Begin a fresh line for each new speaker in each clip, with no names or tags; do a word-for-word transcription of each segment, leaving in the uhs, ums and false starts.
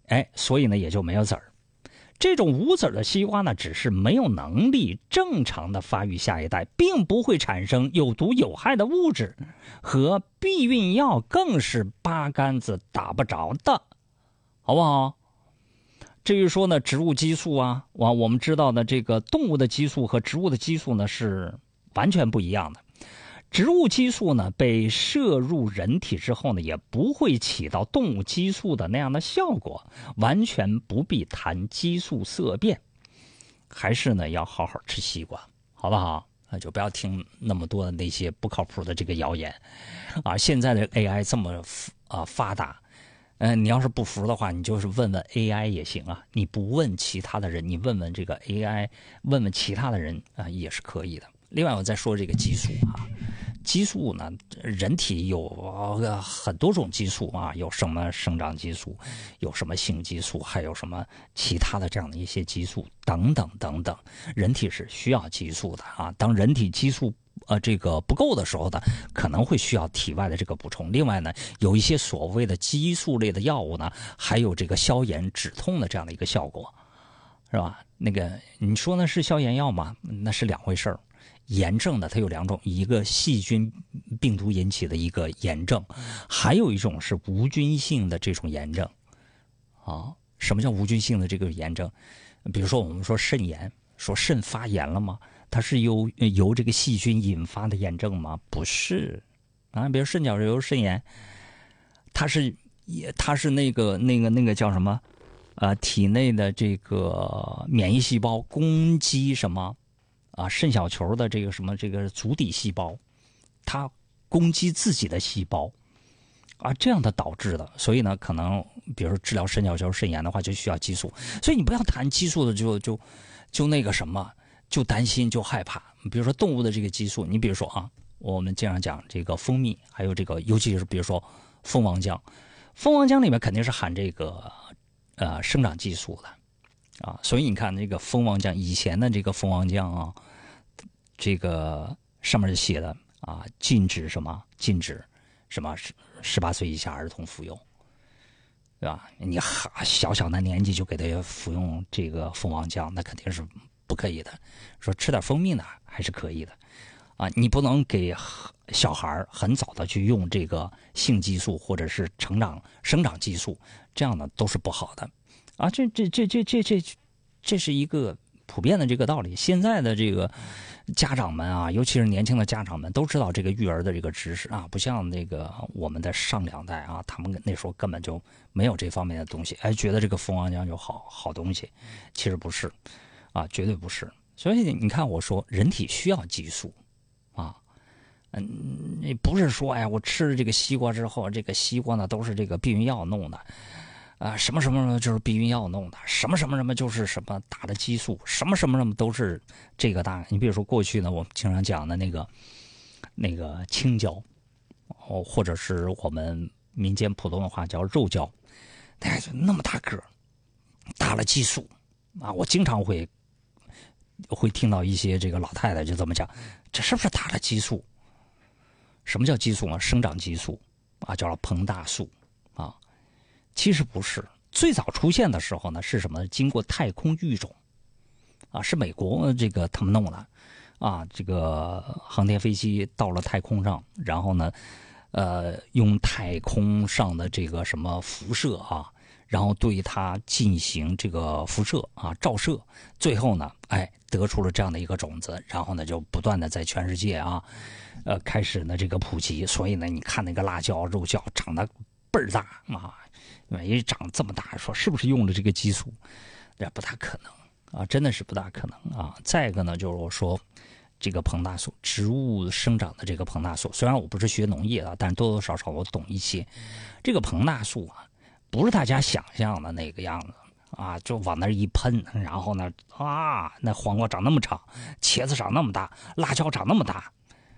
哎，所以呢也就没有籽儿。这种无籽的西瓜呢，只是没有能力正常的发育下一代，并不会产生有毒有害的物质，和避孕药更是八竿子打不着的，好不好？至于说呢，植物激素啊，我我们知道的这个动物的激素和植物的激素呢是完全不一样的。植物激素呢被摄入人体之后呢，也不会起到动物激素的那样的效果，完全不必谈激素色变。还是呢要好好吃西瓜，好不好？就不要听那么多的那些不靠谱的这个谣言啊！现在的 A I 这么啊发达。嗯、呃，你要是不服的话，你就是问问 A I 也行啊。你不问其他的人，你问问这个 A I， 问问其他的人啊、呃，也是可以的。另外，我再说这个激素啊，激素呢，人体有、呃、很多种激素啊，有什么生长激素，有什么性激素，还有什么其他的这样的一些激素等等等等。人体是需要激素的啊。当人体激素呃，这个不够的时候呢，可能会需要体外的这个补充。另外呢，有一些所谓的激素类的药物呢，还有这个消炎止痛的这样的一个效果，是吧？那个你说那是消炎药吗？那是两回事儿。炎症呢，它有两种，一个细菌病毒引起的一个炎症，还有一种是无菌性的这种炎症。啊，什么叫无菌性的这个炎症？比如说我们说肾炎，说肾发炎了吗？它是由由这个细菌引发的炎症吗？不是啊，比如肾角瘤肾炎，它是也它是那个那个那个叫什么？呃，体内的这个免疫细胞攻击什么啊？肾小球的这个什么这个足底细胞，它攻击自己的细胞啊，这样的导致的。所以呢，可能比如说治疗肾小球肾炎的话，就需要激素。所以你不要谈激素的就就就那个什么。就担心就害怕，比如说动物的这个激素，你比如说啊，我们经常讲这个蜂蜜，还有这个，尤其是比如说蜂王浆，蜂王浆里面肯定是含这个呃生长激素的啊，所以你看这个蜂王浆，以前的这个蜂王浆啊，这个上面就写的啊，禁止什么，禁止什么十八岁以下儿童服用，对吧？你哈小小的年纪就给他服用这个蜂王浆，那肯定是不可以的。说吃点蜂蜜呢还是可以的啊，你不能给小孩很早的去用这个性激素或者是成长生长激素，这样呢都是不好的啊。这这这这这这这是一个普遍的这个道理。现在的这个家长们啊，尤其是年轻的家长们都知道这个育儿的这个知识啊，不像那个我们的上两代啊，他们那时候根本就没有这方面的东西，哎，觉得这个蜂王浆就好好东西，其实不是。啊，绝对不是。所以你看，我说人体需要激素，啊，嗯，你不是说，哎呀，我吃了这个西瓜之后，这个西瓜呢都是这个避孕药弄的，啊，什么什么什么就是避孕药弄的，什么什么什么就是什么打的激素，什么什么什么都是这个大。你比如说过去呢，我们经常讲的那个那个青椒，哦，或者是我们民间普通的话叫肉椒，哎，那么大个，打了激素。啊，我经常会会听到一些这个老太太就这么讲，这是不是打了激素？什么叫激素呢？生长激素啊，叫膨大素啊。其实不是，最早出现的时候呢是什么？经过太空育种啊，是美国这个他们弄的啊，这个航天飞机到了太空上，然后呢，呃，用太空上的这个什么辐射啊。然后对它进行这个辐射啊照射，最后呢，哎，得出了这样的一个种子，然后呢就不断的在全世界啊，呃，开始呢这个普及。所以呢，你看那个辣椒、肉椒长得倍儿大啊，因为长这么大，说是不是用了这个激素？这不大可能啊，真的是不大可能啊。再一个呢，就是我说这个膨大素，植物生长的这个膨大素，虽然我不是学农业的，但多多少少我懂一些。这个膨大素啊。不是大家想象的那个样子啊，就往那一喷，然后呢，啊，那黄瓜长那么长，茄子长那么大，辣椒长那么大。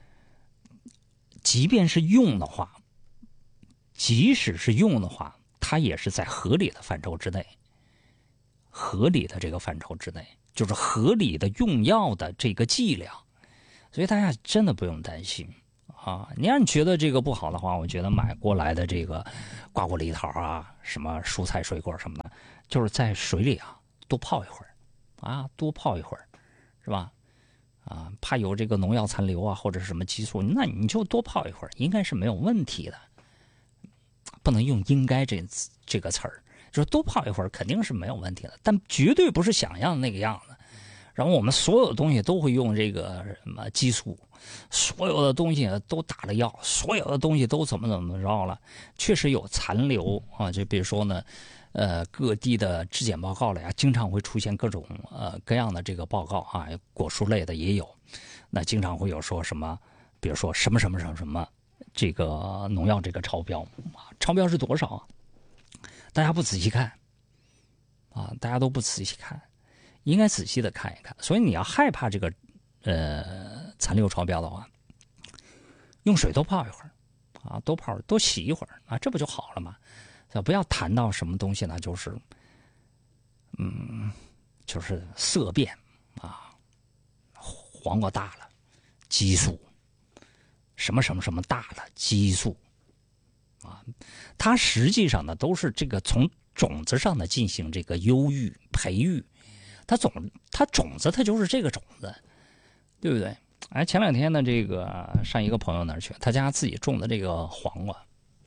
即便是用的话，即使是用的话，它也是在合理的范畴之内，合理的这个范畴之内，就是合理的用药的这个剂量，所以大家真的不用担心。啊，你要你觉得这个不好的话，我觉得买过来的这个瓜果梨桃啊，什么蔬菜水果什么的， 就是在水里啊多泡一会儿，啊多泡一会儿，是吧？啊，怕有这个农药残留啊，或者是什么激素，那你就多泡一会儿，应该是没有问题的。不能用“应该”这这个词儿，就是多泡一会儿肯定是没有问题的，但绝对不是想象的那个样子。然后我们所有的东西都会用这个什么激素，所有的东西都打了药，所有的东西都怎么怎么着了，确实有残留啊。就比如说呢，呃，各地的质检报告里啊，经常会出现各种呃各样的这个报告啊，果蔬类的也有，那经常会有说什么，比如说什么什么什么什么，这个农药这个超标啊，超标是多少啊？大家不仔细看啊，大家都不仔细看。应该仔细的看一看，所以你要害怕这个呃残留超标的话，用水多泡一会儿啊，多泡多洗一会儿啊，这不就好了吗？不要谈到什么东西呢，就是嗯，就是色变啊，黄瓜大了，激素，什么什么什么大了，激素啊，它实际上呢都是这个从种子上呢进行这个优育培育。它种它种子它就是这个种子，对不对？哎，前两天呢，这个上一个朋友那儿去，他家自己种的这个黄瓜，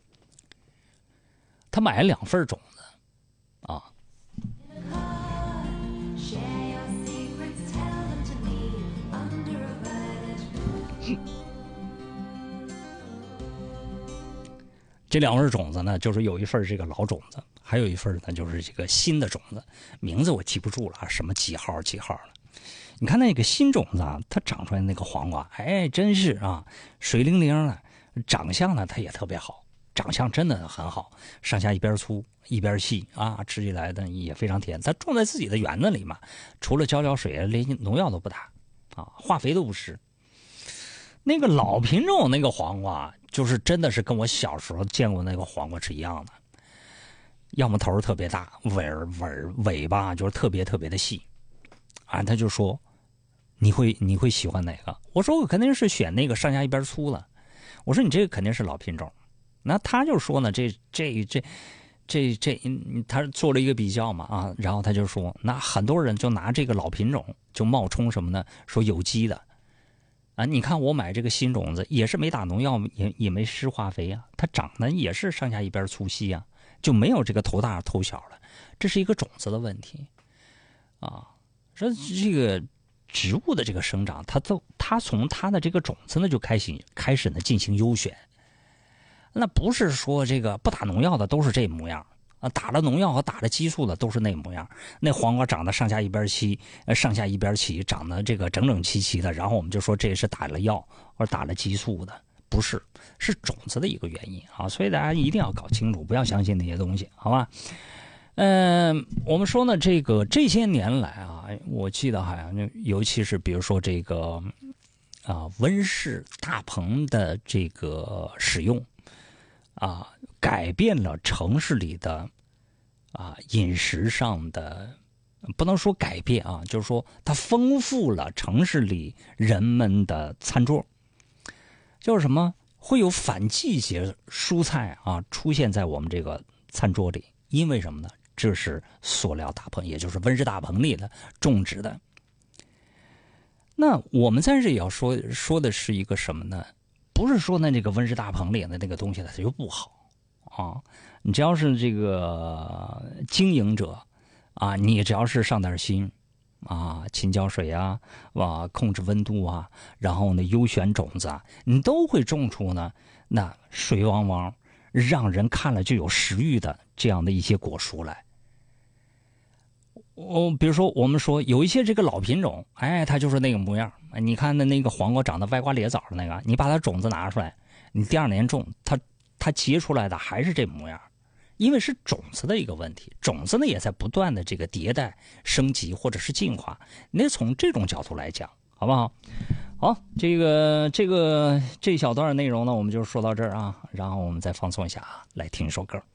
他买了两份种子，啊，这两份种子呢，就是有一份这个老种子，还有一份呢就是这个新的种子，名字我记不住了啊，什么几号几号了。你看那个新种子啊，它长出来那个黄瓜，哎，真是啊，水灵灵的，长相呢它也特别好，长相真的很好，上下一边粗一边细啊，吃起来呢也非常甜。它种在自己的园子里嘛，除了浇浇水，连农药都不打啊，化肥都不施。那个老品种那个黄瓜，就是真的是跟我小时候见过那个黄瓜是一样的，要么头特别大，尾尾尾巴就是特别特别的细，啊，他就说你会你会喜欢哪个？我说我肯定是选那个上下一边粗了。我说你这个肯定是老品种，那他就说呢，这这这这这，他做了一个比较嘛啊，然后他就说，那很多人就拿这个老品种就冒充什么呢？说有机的。啊，你看我买这个新种子也是没打农药，也也没施化肥啊，它长得也是上下一边粗细啊，就没有这个头大头小了，这是一个种子的问题啊。说这个植物的这个生长，它都它从它的这个种子呢就开始开始呢进行优选，那不是说这个不打农药的都是这模样。啊，打了农药和打了激素的都是那模样，那黄瓜长得上下一边齐，呃，上下一边齐，长得这个整整齐齐的，然后我们就说这是打了药或者打了激素的，不是，是种子的一个原因啊，所以大家一定要搞清楚，不要相信那些东西，好吧？嗯、呃，我们说呢，这个这些年来啊，我记得好像尤其是比如说这个啊温室大棚的这个使用啊，改变了城市里的。啊，饮食上的不能说改变啊，就是说它丰富了城市里人们的餐桌，就是什么会有反季节蔬菜啊出现在我们这个餐桌里，因为什么呢？这是塑料大棚，也就是温室大棚里的种植的。那我们在这也要说说的是一个什么呢？不是说呢这个温室大棚里的那个东西它就不好啊。你只要是这个经营者啊，你只要是上点心啊，勤浇水啊，啊，控制温度啊，然后呢优选种子啊，你都会种出呢那水汪汪让人看了就有食欲的这样的一些果蔬来。我、哦、比如说我们说有一些这个老品种，哎，它就是那个模样。你看的那个黄瓜长得歪瓜裂枣的那个，你把它种子拿出来，你第二年种它，它结出来的还是这模样。因为是种子的一个问题，种子呢也在不断的这个迭代、升级或者是进化。那从这种角度来讲，好不好？好，这个这个这一小段内容呢，我们就说到这儿啊，然后我们再放松一下啊，来听一首歌。